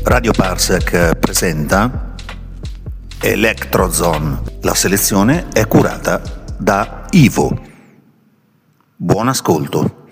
Radio Parsec presenta Electrozone. La selezione è curata da Ivo. Buon ascolto.